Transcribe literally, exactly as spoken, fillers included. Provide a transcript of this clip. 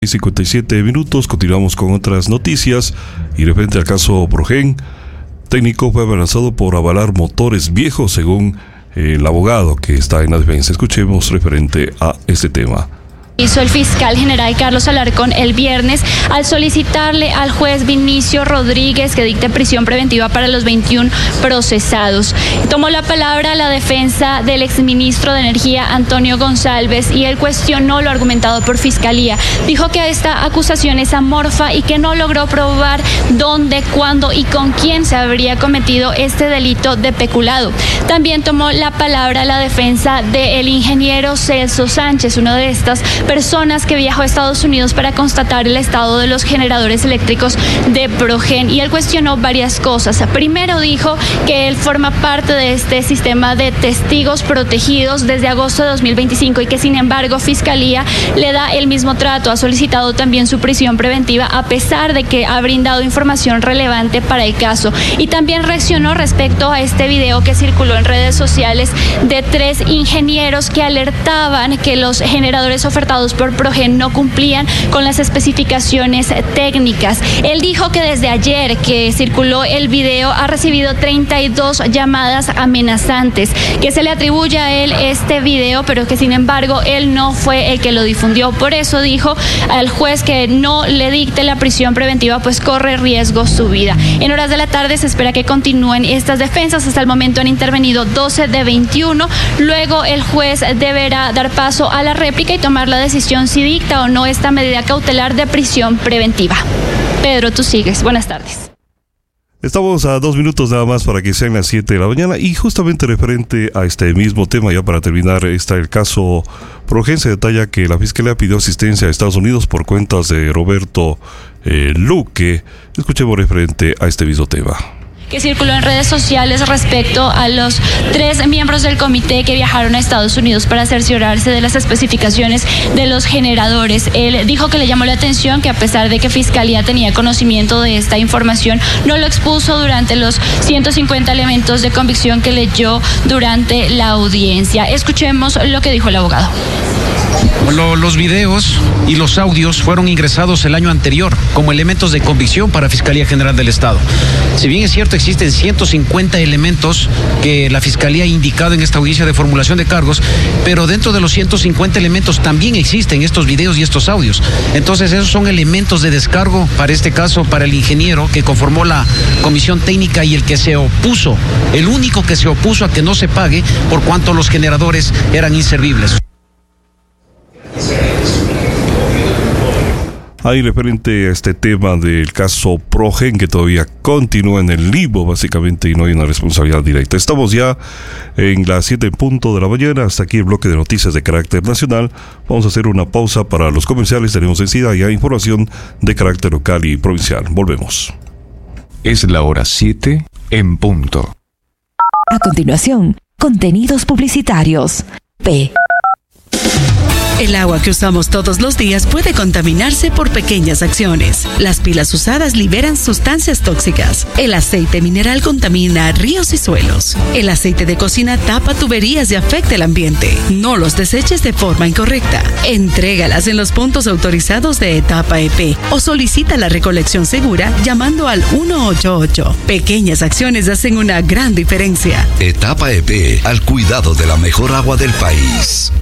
cincuenta y siete minutos, continuamos con otras noticias y referente al caso Progen. Técnico fue amenazado por avalar motores viejos según el abogado que está en la defensa. Escuchemos referente a este tema. Hizo el fiscal general Carlos Alarcón el viernes al solicitarle al juez Vinicio Rodríguez que dicte prisión preventiva para los veintiún procesados. Tomó la palabra la defensa del exministro de Energía Antonio González y él cuestionó lo argumentado por fiscalía. Dijo que esta acusación es amorfa y que no logró probar dónde, cuándo y con quién se habría cometido este delito de peculado. También tomó la palabra la defensa del ingeniero Celso Sánchez, uno de estas personas que viajó a Estados Unidos para constatar el estado de los generadores eléctricos de Progen, y él cuestionó varias cosas. Primero dijo que él forma parte de este sistema de testigos protegidos desde agosto de dos mil veinticinco y que sin embargo Fiscalía le da el mismo trato. Ha solicitado también su prisión preventiva a pesar de que ha brindado información relevante para el caso, y también reaccionó respecto a este video que circuló en redes sociales de tres ingenieros que alertaban que los generadores ofertados por Progen no cumplían con las especificaciones técnicas. Él dijo que desde ayer que circuló el video ha recibido treinta y dos llamadas amenazantes, que se le atribuye a él este video, pero que sin embargo él no fue el que lo difundió. Por eso dijo al juez que no le dicte la prisión preventiva, pues corre riesgo su vida. En horas de la tarde se espera que continúen estas defensas. Hasta el momento han intervenido doce de veintiuno. Luego el juez deberá dar paso a la réplica y tomar la decisión si dicta o no esta medida cautelar de prisión preventiva. Pedro, tú sigues. Buenas tardes. Estamos a dos minutos nada más para que sean las siete de la mañana y justamente referente a este mismo tema, ya para terminar, está el caso Progen. Se detalla que la Fiscalía pidió asistencia a Estados Unidos por cuentas de Roberto eh, Luque. Escuchemos referente a este mismo tema que circuló en redes sociales respecto a los tres miembros del comité que viajaron a Estados Unidos para cerciorarse de las especificaciones de los generadores. Él dijo que le llamó la atención que a pesar de que Fiscalía tenía conocimiento de esta información, no lo expuso durante los ciento cincuenta elementos de convicción que leyó durante la audiencia. Escuchemos lo que dijo el abogado. Los videos y los audios fueron ingresados el año anterior como elementos de convicción para Fiscalía General del Estado. Si bien es cierto, existen ciento cincuenta elementos que la Fiscalía ha indicado en esta audiencia de formulación de cargos, pero dentro de los ciento cincuenta elementos también existen estos videos y estos audios. Entonces esos son elementos de descargo para este caso, para el ingeniero que conformó la comisión técnica y el que se opuso, el único que se opuso a que no se pague por cuanto los generadores eran inservibles. Ahí referente a este tema del caso Progen, que todavía continúa en el limbo básicamente y no hay una responsabilidad directa. Estamos ya en las siete en punto de la mañana. Hasta aquí el bloque de noticias de carácter nacional. Vamos a hacer una pausa para los comerciales. Tenemos enseguida ya información de carácter local y provincial. Volvemos. Es la hora siete en punto. A continuación, contenidos publicitarios. P. El agua que usamos todos los días puede contaminarse por pequeñas acciones. Las pilas usadas liberan sustancias tóxicas. El aceite mineral contamina ríos y suelos. El aceite de cocina tapa tuberías y afecta el ambiente. No los deseches de forma incorrecta. Entrégalas en los puntos autorizados de Etapa E P o solicita la recolección segura llamando al uno ocho ocho. Pequeñas acciones hacen una gran diferencia. Etapa E P, al cuidado de la mejor agua del país.